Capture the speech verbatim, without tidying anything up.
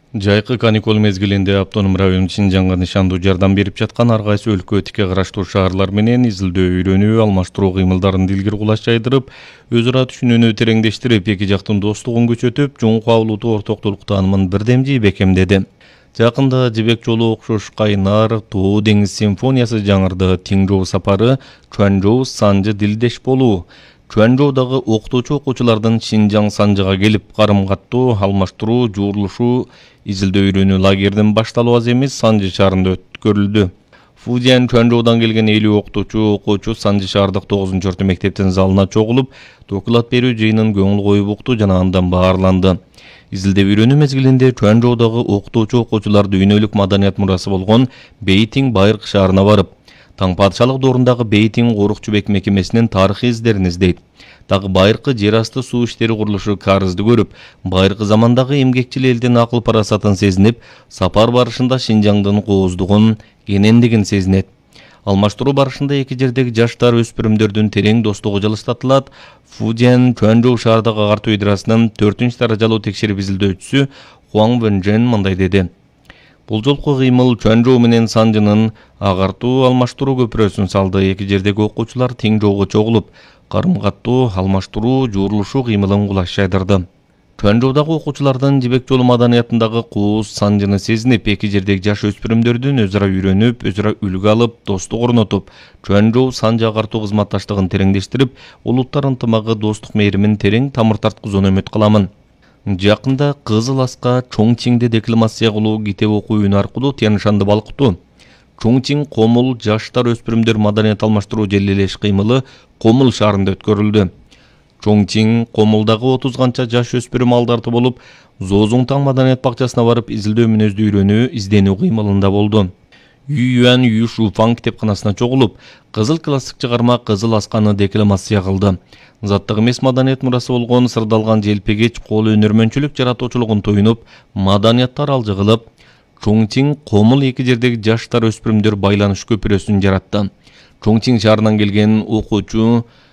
Жайкы каникул мезгилинде автоном район Шинжанга нышандуу жардам берип жаткан ар кайсы өлкө тике караштуу шаарлар менен изилдөө үйрөнүү, алмаштыруу кыймылдарын дилгир кулаш жайдырып, өз ара түшүнүүнү тереңдештирип, эки жактын достугун күчөтүп, жуң кабылууту ортоктулук таанымын бирдемжи бекемдеди. Жакында Жибек жолу окшош Кайнар, Тоо деңиз симфониясы жаңырды. Тиңжоо сапары, Чуанжоу Санжы дилдеш болуу. Чуанжоудагы окутуучу окуучулардын Шинжаң Санжыга келип карым каттуу, алмаштыруу, жуурулушуу, изилдөө үйрөнүү лагердин башталуу аз эмес Санжы шаарында өткөрүлдү. Фудзян Чуанжоудан келген элүү окутуучу, окуучу Санжы шаардык тогузунчу орто мектептин залына чогулуп, доклад берүү жыйынын көңүл коюп укту жана андан баарланды. Изилдөө үйрөнүү мезгилинде Чуанжоудагы окутуучу окуучулар дүйнөлүк маданият мурасы болгон Бейтиң байыркы шаарына барып, Таң падышалык доорундагы Бейтиң Орукчубек мекемесинин тарыхый издерин издейт. Дагы байыркы жер асты суу иштери курулушу карызды көрүп, байыркы замандагы эмгекчил элдин акыл парасатын сезинип, сапар барышында Шинжаңдын кооздугун, кенендигин сезинет. Алмаштыруу барышында эки жердеги жаштар өспүрүмдөрдүн терең достугу жылыштатылат. Фудзян Чуанжоу шаардык агартуу идарасынын төртүнчү даражалуу текшерип изилдөөчүсү Хуаң Вэнжэн мындай деди. Бул жолку кыймыл Чуанжоу менен Санжынын агартуу алмаштыруу көпүрөсүн салды. Эки жердеги окуучулар Тиңжоого чогулуп, карым каттуу, алмаштыруу, жуурулушуу кыймылын кулаш жайдырды. Чуанжоудагы окуучулардын Жибек жолу маданиятындагы кууз Санжыны сезинип, эки жердеги жаш өспүрүмдөрдүн өз ара үйрөнүп, өз ара үлгү алып, достук орнотуп, Чуанжоу Санжы агартуу кызматташтыгын тереңдештирип, улуттар ынтымагы, достук мээримин терең тамыр тарткызууну үмүт кыламын. Жакында Кызыл Аска Чоңчиңде декламация кылуу, китеп окуу үнү аркылуу Тянь-Шанды балкытуу. Чоңчиң Комул жаштар өспүрүмдөр маданият алмаштыруу желилеш кыймылы Комул шаарында өткөрүлдү. Чоңчиң Комулдагы отуз канча жаш өспүрүм алдарты болуп, Зоозуңтаң маданият бакчасына барып изилдөө мүнөздүү үйрөнүү, изденүү кыймылында болду. Ююан Юшуфаң китепканасына чогулуп, кызыл классик чыгарма Кызыл Асканы декламация кылды. Заттык эмес маданият мурасы болгон сырдалган желпегеч кол өнөрмөнчүлүк жаратуучулугун тоюнуп, маданиятты аралжы кылып, Чоңчиң Комул эки жердеги жаштар өспүрүмдөр байланыш көпүрөсүн жаратты. Чоңчиң шаарынан келген окуучу